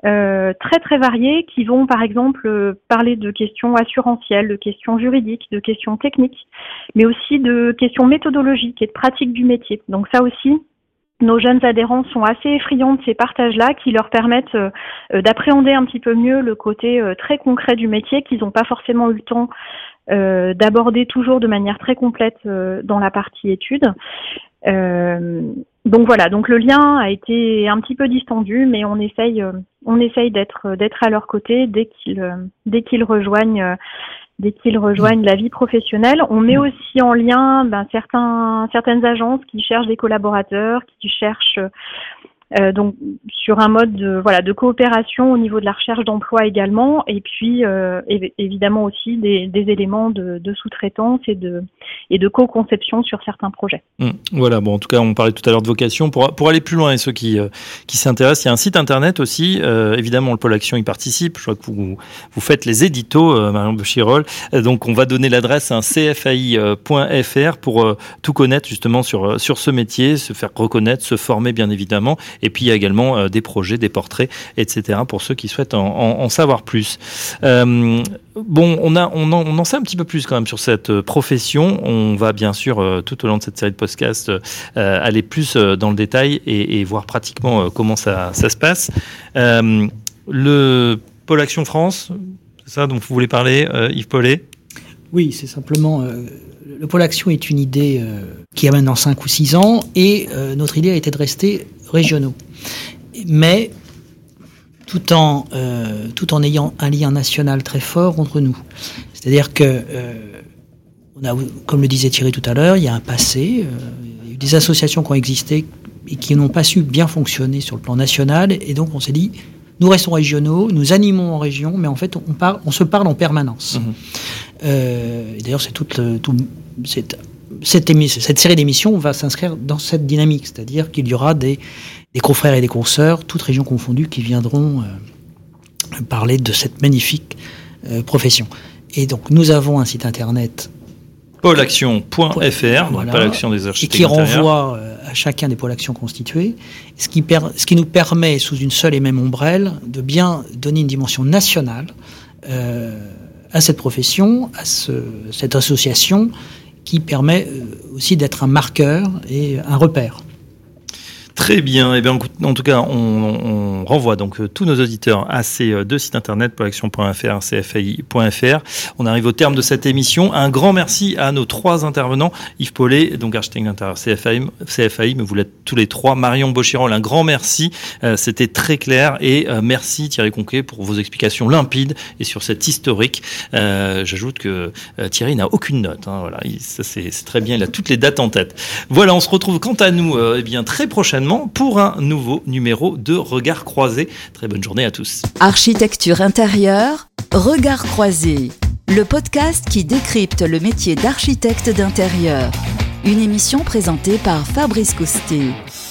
très très variés qui vont par exemple parler de questions assurantielles, de questions juridiques, de questions techniques, mais aussi de questions méthodologiques et de pratiques du métier. Donc ça aussi, nos jeunes adhérents sont assez friands de ces partages-là qui leur permettent d'appréhender un petit peu mieux le côté très concret du métier qu'ils n'ont pas forcément eu le temps d'aborder toujours de manière très complète dans la partie études. Donc voilà, donc le lien a été un petit peu distendu, mais on essaye d'être à leur côté dès qu'ils rejoignent la vie professionnelle. On met aussi en lien certaines agences qui cherchent des collaborateurs, qui cherchent donc sur un mode de coopération au niveau de la recherche d'emploi également, et puis évidemment aussi des éléments de sous-traitance et de co-conception sur certains projets. Voilà, bon, en tout cas, on parlait tout à l'heure de vocation. Pour aller plus loin, et ceux qui s'intéressent, il y a un site internet aussi. Évidemment, le pôle action y participe. Je vois que vous faites les éditos, Marion Boschirol. Donc, on va donner l'adresse cfai.fr pour tout connaître justement sur ce métier, se faire reconnaître, se former bien évidemment. Et puis, il y a également des projets, des portraits, etc. pour ceux qui souhaitent en savoir plus. Bon, on en sait un petit peu plus quand même sur cette profession. On va bien sûr, tout au long de cette série de podcasts, aller plus dans le détail et voir pratiquement comment ça se passe. Le Pôle Action France, c'est ça dont vous voulez parler, Yves Paulet ? Oui, c'est simplement... le Pôle Action est une idée qui a maintenant 5 ou 6 ans, et notre idée a été de rester régionaux. Mais tout en ayant un lien national très fort entre nous. C'est-à-dire que, comme le disait Thierry tout à l'heure, il y a un passé, il y a eu des associations qui ont existé et qui n'ont pas su bien fonctionner sur le plan national, et donc on s'est dit, nous restons régionaux, nous animons en région, mais en fait on se parle en permanence. Et d'ailleurs cette série d'émissions va s'inscrire dans cette dynamique, c'est-à-dire qu'il y aura des confrères et des consoeurs, toutes régions confondues, qui viendront parler de cette magnifique profession. Et donc nous avons un site internet pôleaction.fr, voilà, Pôle Action des architectes et qui renvoie à chacun des pôles actions constitués, ce qui nous permet, sous une seule et même ombrelle, de bien donner une dimension nationale à cette profession, à cette association, qui permet aussi d'être un marqueur et un repère. Très bien. Eh bien, en tout cas, on renvoie donc tous nos auditeurs à ces deux sites internet, pôleaction.fr, cfai.fr. On arrive au terme de cette émission. Un grand merci à nos 3 intervenants. Yves Paulet, donc architecte d'intérieur CFAI, mais vous l'êtes tous les 3. Marion Boschirol, un grand merci. C'était très clair. Et merci Thierry Conquet pour vos explications limpides et sur cet historique. J'ajoute que Thierry n'a aucune note. Voilà, ça c'est très bien. Il a toutes les dates en tête. Voilà, on se retrouve quant à nous très prochainement pour un nouveau numéro de Regard Croisé. Très bonne journée à tous. Architecture intérieure, Regard Croisé, le podcast qui décrypte le métier d'architecte d'intérieur. Une émission présentée par Fabrice Coustet.